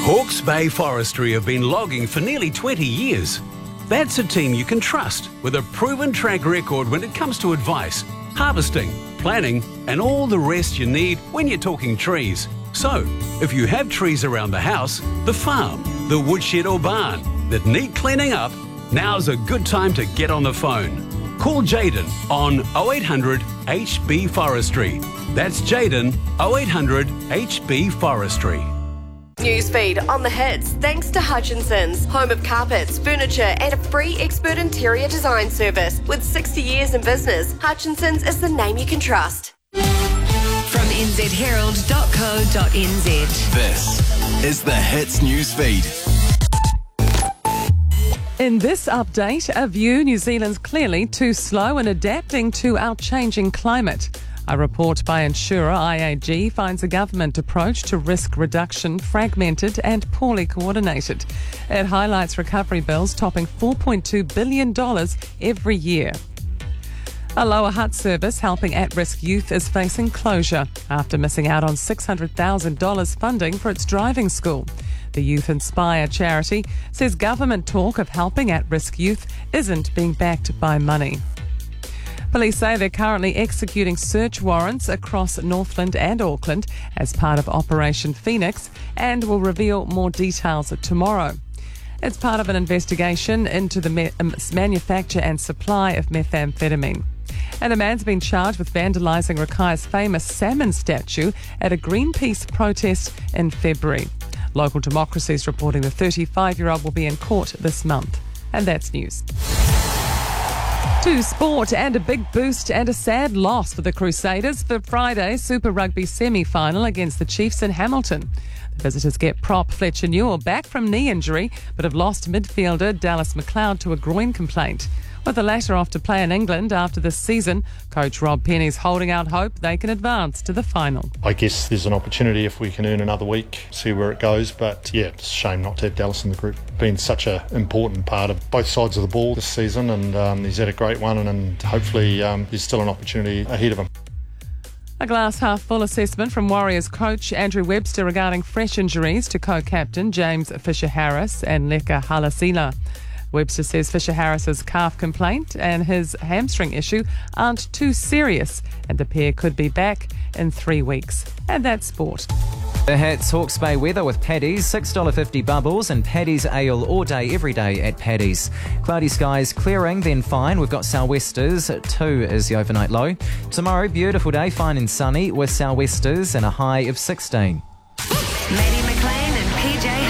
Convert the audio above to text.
Hawke's Bay Forestry have been logging for nearly 20 years. That's a team you can trust with a proven track record when it comes to advice, harvesting, planning and all the rest you need when you're talking trees. So, if you have trees around the house, the farm, the woodshed or barn that need cleaning up, now's a good time to get on the phone. Call Jaden on 0800 HB Forestry. That's Jaden 0800 HB Forestry. Newsfeed on the hits thanks to Hutchinson's, home of carpets, furniture and a free expert interior design service. With 60 years in business, Hutchinson's is the name you can trust. From nzherald.co.nz. This is the Hits Newsfeed. In this update, a view New Zealand's clearly too slow in adapting to our changing climate. A report by insurer IAG finds a government approach to risk reduction fragmented and poorly coordinated. It highlights recovery bills topping $4.2 billion every year. A Lower Hutt service helping at-risk youth is facing closure after missing out on $600,000 funding for its driving school. The Youth Inspire charity says government talk of helping at-risk youth isn't being backed by money. Police say they're currently executing search warrants across Northland and Auckland as part of Operation Phoenix and will reveal more details tomorrow. It's part of an investigation into the manufacture and supply of methamphetamine. And a man's been charged with vandalising Rakai's famous salmon statue at a Greenpeace protest in February. Local Democracy's reporting the 35-year-old will be in court this month. And that's news. To sport, and a big boost and a sad loss for the Crusaders for Friday's Super Rugby semi-final against the Chiefs in Hamilton. The visitors get prop Fletcher Newell back from knee injury, but have lost midfielder Dallas McLeod to a groin complaint. With the latter off to play in England after this season, coach Rob Penny's holding out hope they can advance to the final. I guess there's an opportunity if we can earn another week, see where it goes, but yeah, it's a shame not to have Dallas in the group. Been such an important part of both sides of the ball this season, and he's had a great one, and hopefully there's still an opportunity ahead of him. A glass-half-full assessment from Warriors coach Andrew Webster regarding fresh injuries to co-captain James Fisher-Harris and Leka Halasila. Webster says Fisher-Harris's calf complaint and his hamstring issue aren't too serious, and the pair could be back in 3 weeks. And that's sport. The Hits Hawke's Bay weather with Paddy's, $6.50 bubbles and Paddy's ale all day, every day at Paddy's. Cloudy skies clearing, then fine. We've got sou'westers, 2 is the overnight low. Tomorrow, beautiful day, fine and sunny with sou'westers and a high of 16.